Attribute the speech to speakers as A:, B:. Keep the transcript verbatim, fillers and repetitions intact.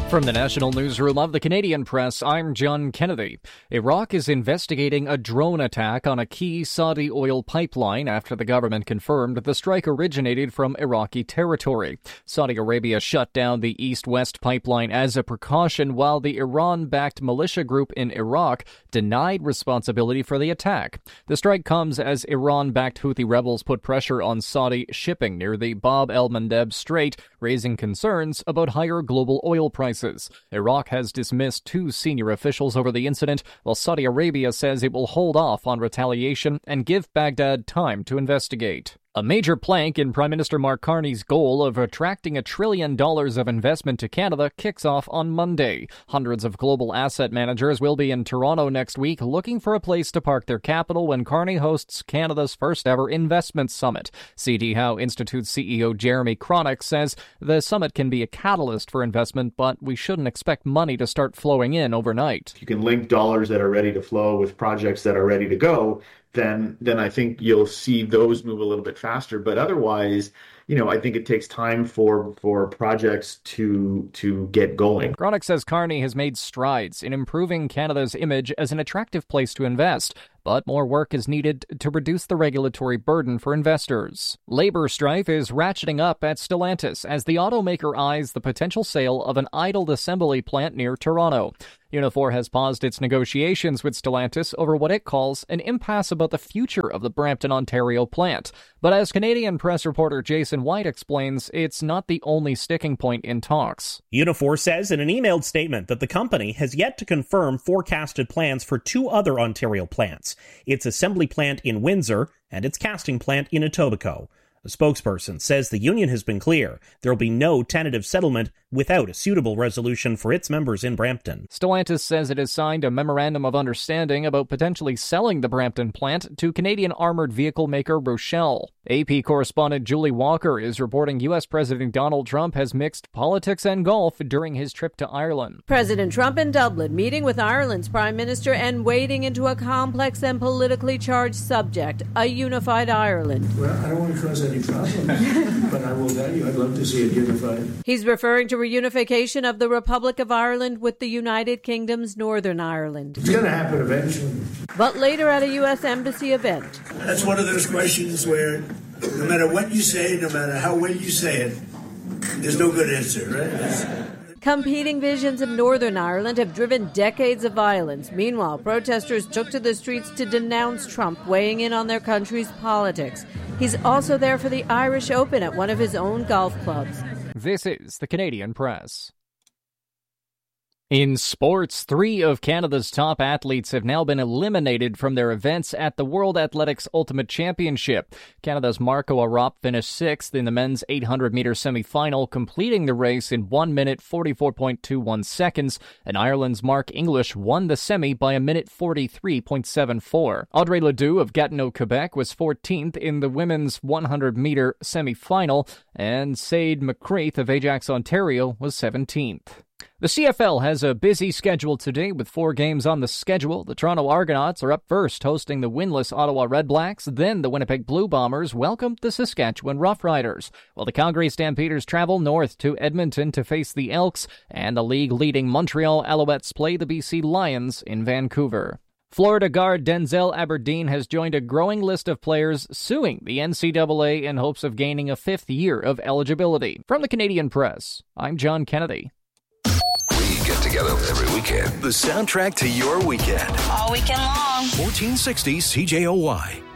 A: From the National Newsroom of the Canadian Press, I'm John Kennedy. Iraq is investigating a drone attack on a key Saudi oil pipeline after the government confirmed the strike originated from Iraqi territory. Saudi Arabia shut down the east-west pipeline as a precaution, while the Iran-backed militia group in Iraq denied responsibility for the attack. The strike comes as Iran-backed Houthi rebels put pressure on Saudi shipping near the Bab el-Mandeb Strait, raising concerns about higher global oil prices. Iraq has dismissed two senior officials over the incident, while Saudi Arabia says it will hold off on retaliation and give Baghdad time to investigate. A major plank in Prime Minister Mark Carney's goal of attracting a trillion dollars of investment to Canada kicks off on Monday. Hundreds of global asset managers will be in Toronto next week looking for a place to park their capital when Carney hosts Canada's first-ever investment summit. C D Howe Institute C E O Jeremy Cronick says the summit can be a catalyst for investment, but we shouldn't expect money to start flowing in overnight.
B: You can link dollars that are ready to flow with projects that are ready to go. Then, then I think you'll see those move a little bit faster. But otherwise, you know, I think it takes time for for projects to to get going.
A: Cronick says Carney has made strides in improving Canada's image as an attractive place to invest, but more work is needed to reduce the regulatory burden for investors. Labor strife is ratcheting up at Stellantis as the automaker eyes the potential sale of an idled assembly plant near Toronto. Unifor has paused its negotiations with Stellantis over what it calls an impasse about the future of the Brampton, Ontario plant. But as Canadian Press reporter Jason White explains, it's not the only sticking point in talks.
C: Unifor says in an emailed statement that the company has yet to confirm forecasted plans for two other Ontario plants, its assembly plant in Windsor and its casting plant in Etobicoke. A spokesperson says the union has been clear there will be no tentative settlement without a suitable resolution for its members in Brampton.
A: Stellantis says it has signed a memorandum of understanding about potentially selling the Brampton plant to Canadian armored vehicle maker Rochelle. A P correspondent Julie Walker is reporting U S President Donald Trump has mixed politics and golf during his trip to Ireland.
D: President Trump in Dublin meeting with Ireland's Prime Minister and wading into a complex and politically charged subject, a unified Ireland.
E: Well, I don't want to cause any problems, but I will tell you I'd love to see it unified.
D: He's referring to reunification of the Republic of Ireland with the United Kingdom's Northern Ireland.
E: It's going to happen eventually.
D: But later at a U S Embassy event.
E: That's one of those questions where no matter what you say, no matter how well you say it, there's no good answer, right?
D: Competing visions of Northern Ireland have driven decades of violence. Meanwhile, protesters took to the streets to denounce Trump weighing in on their country's politics. He's also there for the Irish Open at one of his own golf clubs.
A: This is the Canadian Press. In sports, three of Canada's top athletes have now been eliminated from their events at the World Athletics Ultimate Championship. Canada's Marco Arop finished sixth in the men's eight hundred meter semi-final, completing the race in one minute forty-four point two one seconds, and Ireland's Mark English won the semi by a minute forty-three point seven four. Audrey Ledoux of Gatineau, Quebec was fourteenth in the women's one hundred meter semi-final, and Sade McCreath of Ajax, Ontario was seventeenth. The C F L has a busy schedule today with four games on the schedule. The Toronto Argonauts are up first, hosting the winless Ottawa Redblacks. Then the Winnipeg Blue Bombers welcome the Saskatchewan Roughriders, while the Calgary Stampeders travel north to Edmonton to face the Elks, and the league-leading Montreal Alouettes play the B C Lions in Vancouver. Florida guard Denzel Aberdeen has joined a growing list of players suing the N C double A in hopes of gaining a fifth year of eligibility. From the Canadian Press, I'm John Kennedy.
F: Get together every weekend. The soundtrack to your weekend.
G: All weekend long.
F: fourteen sixty C J O Y.